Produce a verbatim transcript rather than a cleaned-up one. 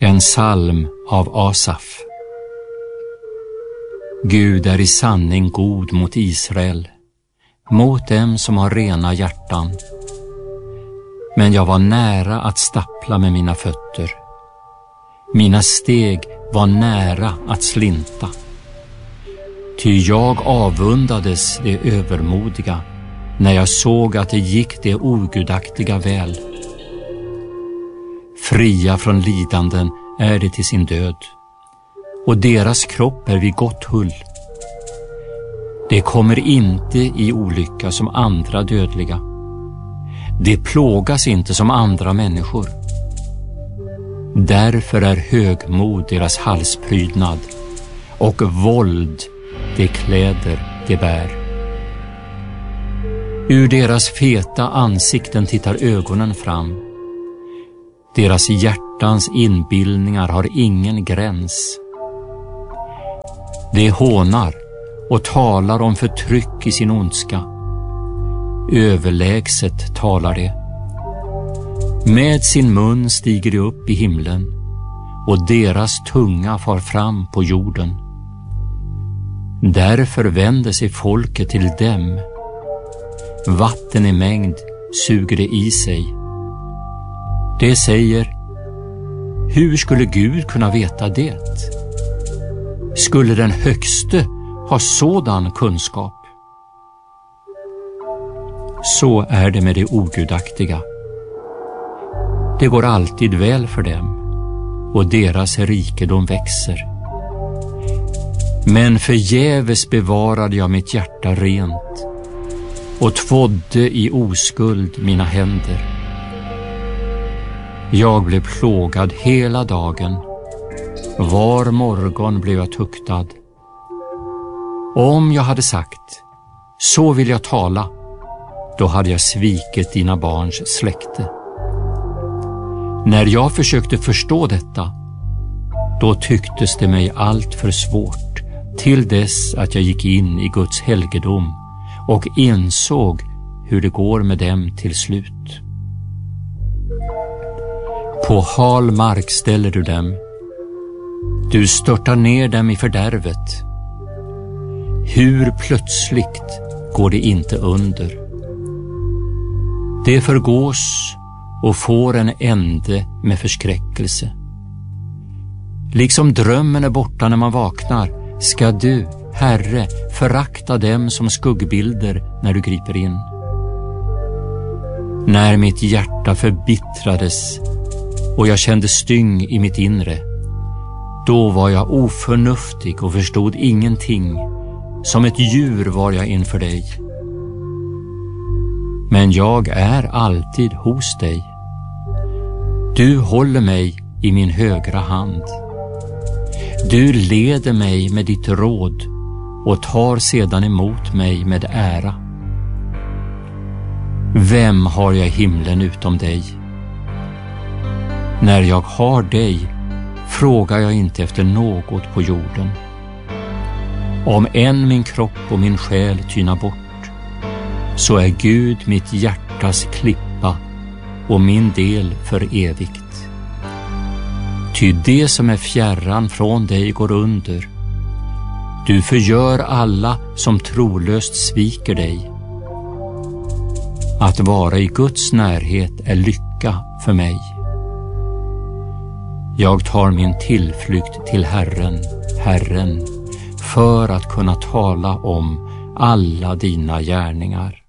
En psalm av Asaf. Gud är i sanning god mot Israel, mot dem som har rena hjärtan. Men jag var nära att stappla med mina fötter. Mina steg var nära att slinta. Ty jag avundades det övermodiga när jag såg att det gick det ogudaktiga väl. Fria från lidanden är det till sin död, och deras kropp är vid gott hull. Det kommer inte i olycka som andra dödliga. Det plågas inte som andra människor. Därför är högmod deras halsprydnad, och våld de kläder de bär. Ur deras feta ansikten tittar ögonen fram. Deras hjärtans inbildningar har ingen gräns. De hånar och talar om förtryck i sin ondska. Överlägset talar de. Med sin mun stiger de upp i himlen, och deras tunga far fram på jorden. Därför vänder sig folket till dem. Vatten i mängd suger det i sig. Det säger: hur skulle Gud kunna veta det? Skulle den högste ha sådan kunskap? Så är det med det ogudaktiga. Det går alltid väl för dem, och deras rikedom växer. Men förgäves bevarade jag mitt hjärta rent och tvådde i oskuld mina händer. Jag blev plågad hela dagen. Var morgon blev jag tuktad. Om jag hade sagt: så vill jag tala, då hade jag svikit dina barns släkte. När jag försökte förstå detta, då tycktes det mig allt för svårt, till dess att jag gick in i Guds helgedom och insåg hur det går med dem till slut. På hal mark ställer du dem. Du störtar ner dem i fördärvet. Hur plötsligt går det inte under. Det förgås och får en ände med förskräckelse. Liksom drömmen är borta när man vaknar, ska du, Herre, förakta dem som skuggbilder när du griper in. När mitt hjärta förbittrades och jag kände styng i mitt inre, då var jag oförnuftig och förstod ingenting. Som ett djur var jag inför dig. Men jag är alltid hos dig. Du håller mig i min högra hand. Du leder mig med ditt råd och tar sedan emot mig med ära. Vem har jag i himlen utom dig? När jag har dig frågar jag inte efter något på jorden. Om än min kropp och min själ tynar bort, så är Gud mitt hjärtas klippa och min del för evigt. Ty det som är fjärran från dig går under. Du förgör alla som trolöst sviker dig. Att vara i Guds närhet är lycka för mig. Jag tar min tillflykt till Herren, Herren, för att kunna tala om alla dina gärningar.